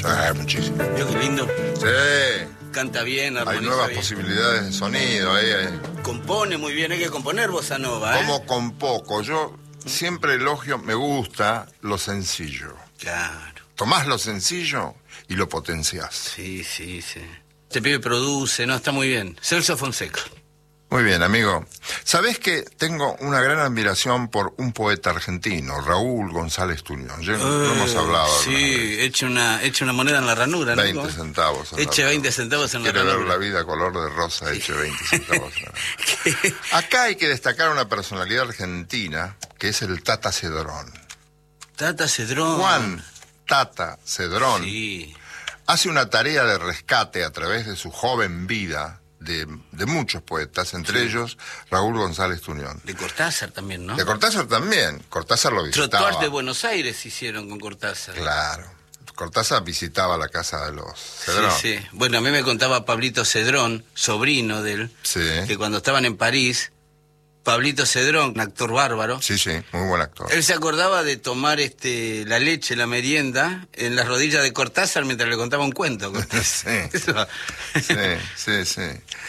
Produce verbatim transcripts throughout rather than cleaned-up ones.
Sí, muchísimo. ¿Vio qué lindo? Sí. Canta bien, Hay armoniza nuevas bien. posibilidades de sonido ahí. ahí. Compone muy bien, hay que componer bossa nova, ¿eh? Como con poco. Yo siempre elogio, me gusta lo sencillo. Claro. Tomás lo sencillo y lo potenciás. Sí, sí, sí. Este pibe produce, no, está muy bien. Celso Fonseca. Muy bien, amigo. ¿Sabés que tengo una gran admiración por un poeta argentino, Raúl González Tuñón? Ya no hemos hablado. Sí, eche una, eche una moneda en la ranura, ¿no? veinte centavos. Eche veinte centavos en la ranura. ranura. Quiere ver la vida color de rosa, eche veinte centavos. Acá hay que destacar una personalidad argentina, que es el Tata Cedrón. Tata Cedrón. Juan Tata Cedrón. Sí. Hace una tarea de rescate a través de su joven vida de, de muchos poetas, entre sí. ellos Raúl González Tuñón. De Cortázar también, ¿no? De Cortázar también. Cortázar lo visitaba. Trotuar de Buenos Aires hicieron con Cortázar. Claro. Cortázar visitaba la casa de los Cedrón. Sí, sí. Bueno, a mí me contaba Pablito Cedrón, sobrino de él, sí. que cuando estaban en París, Pablito Cedrón, un actor bárbaro. Sí, sí, muy buen actor. Él se acordaba de tomar este la leche, la merienda, en las rodillas de Cortázar mientras le contaba un cuento. sí. sí, sí, sí.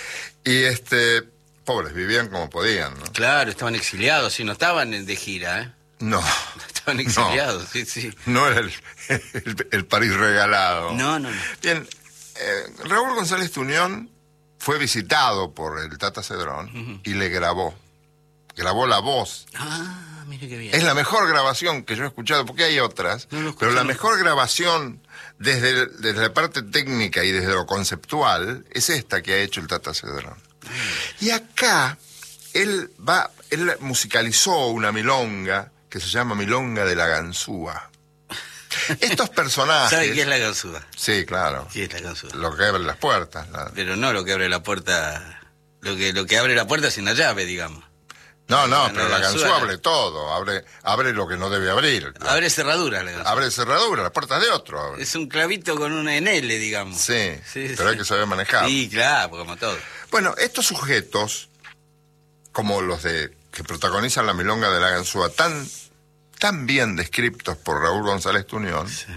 Y este, pobres, vivían como podían, ¿no? Claro, estaban exiliados, y no estaban de gira, ¿eh? No. Estaban exiliados, no. sí, sí. No era el, el, el París regalado. No, no, no. Bien, eh, Raúl González Tuñón fue visitado por el Tata Cedrón uh-huh. y le grabó. Grabó la voz. Ah, mire qué bien. Es la mejor grabación que yo he escuchado, porque hay otras, no pero la mejor grabación desde, desde la parte técnica y desde lo conceptual es esta que ha hecho el Tata Cedrón. Mm. Y acá él va, él musicalizó una milonga que se llama Milonga de la Ganzúa. Estos personajes... ¿Sabe qué es la ganzúa? Sí, claro. ¿Qué es la ganzúa? Lo que abre las puertas. La... Pero no lo que abre la puerta... Lo que, lo que abre la puerta sin la llave, digamos. No, no, pero la ganzúa abre todo, abre, abre lo que no debe abrir. Abre cerradura la ganzúa. Abre cerradura, las puertas de otro abre. Es un clavito con una en L, digamos. Sí, sí pero sí. hay que saber manejar. Sí, claro, como todo. Bueno, estos sujetos, como los de que protagonizan la milonga de la ganzúa, tan, tan bien descriptos por Raúl González Tuñón, sí.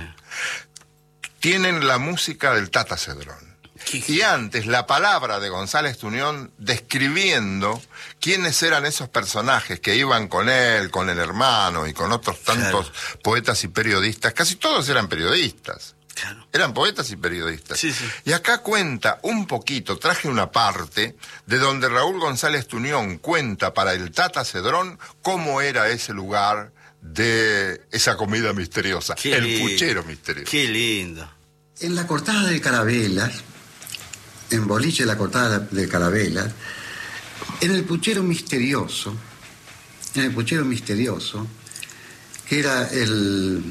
tienen la música del Tata Cedrón. Y antes, la palabra de González Tuñón describiendo quiénes eran esos personajes que iban con él, con el hermano y con otros tantos claro. poetas y periodistas. Casi todos eran periodistas. Claro. Eran poetas y periodistas. Sí, sí. Y acá cuenta un poquito, traje una parte de donde Raúl González Tuñón cuenta para el Tata Cedrón cómo era ese lugar de esa comida misteriosa. Qué el lindo. puchero misterioso. Qué lindo. En la cortada de Carabelas, en Boliche la cortada de Carabelas, en el puchero misterioso, en el puchero misterioso, que era el,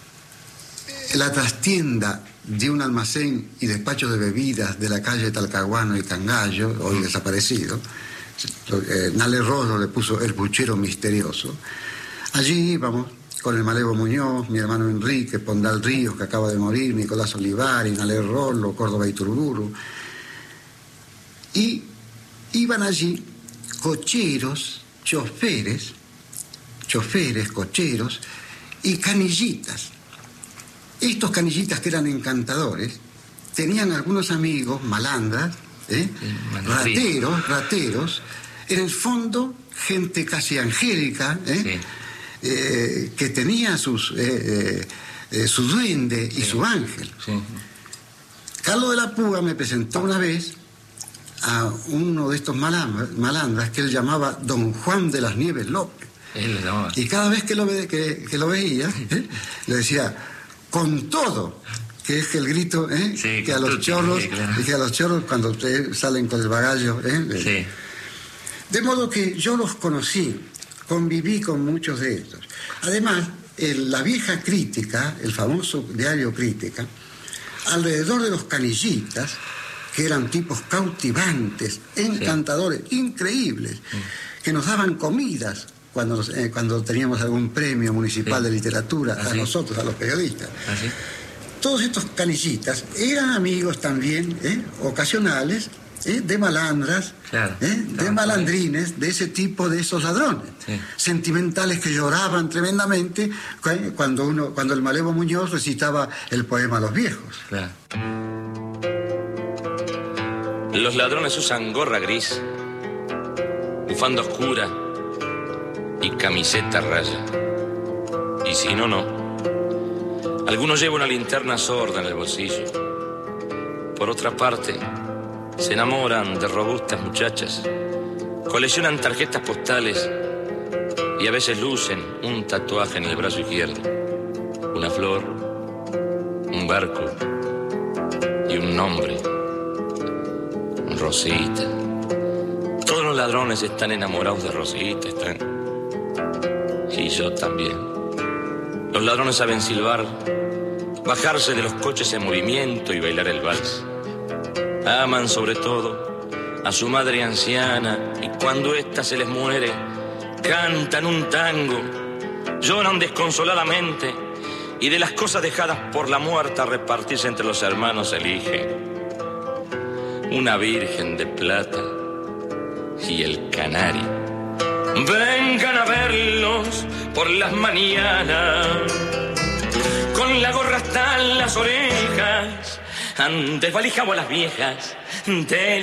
la trastienda de un almacén y despacho de bebidas de la calle Talcahuano y Cangallo, hoy desaparecido, eh, Nale Rollo le puso el puchero misterioso. Allí íbamos con el Malevo Muñoz, mi hermano Enrique, Pondal Ríos, que acaba de morir, Nicolás Olivari, Nale Rollo, Córdoba Iturburu. Y iban allí cocheros, choferes, choferes, cocheros y canillitas. Estos canillitas que eran encantadores tenían algunos amigos, malandras, ¿eh? rateros, rateros, en el fondo gente casi angélica, ¿eh? Sí. eh, que tenía sus, eh, eh, su duende y sí. su ángel. Sí. Carlos de la Púa me presentó una vez a uno de estos malandras, malandras que él llamaba Don Juan de las Nieves López. Él le llamaba. Y cada vez que lo, ve, que, que lo veía, ¿eh? le decía, con todo, que es el grito ¿eh? sí, que a los chorros, sí, claro. que a los chorros cuando ustedes salen con el bagallo. ¿eh? Sí. De modo que yo los conocí, conviví con muchos de estos. Además, el, la vieja Crítica, el famoso diario Crítica, alrededor de los canillitas, que eran tipos cautivantes, encantadores, sí. increíbles, sí. que nos daban comidas cuando, nos, eh, cuando teníamos algún premio municipal sí. de literatura, ¿Ah, a sí? nosotros, a los periodistas. ¿Ah, sí? Todos estos canillitas eran amigos también, ¿eh? ocasionales, ¿eh? de malandras, claro, ¿eh? claro, de malandrines, de ese tipo de esos ladrones. Sí. Sentimentales que lloraban tremendamente cuando, uno, cuando el Malevo Muñoz recitaba el poema Los Viejos. Claro. Los ladrones usan gorra gris, bufanda oscura y camiseta raya. Y si no, no. Algunos llevan una linterna sorda en el bolsillo. Por otra parte, se enamoran de robustas muchachas, coleccionan tarjetas postales y a veces lucen un tatuaje en el brazo izquierdo. Una flor, un barco y un nombre. Rosita. Todos los ladrones están enamorados de Rosita, están. Y yo también. Los ladrones saben silbar, bajarse de los coches en movimiento y bailar el vals. Aman sobre todo a su madre anciana y cuando ésta se les muere, cantan un tango, lloran desconsoladamente y de las cosas dejadas por la muerta a repartirse entre los hermanos eligen una virgen de plata y el canario. Vengan a verlos por las mañanas, con la gorra hasta las orejas, desvalijamos a las viejas de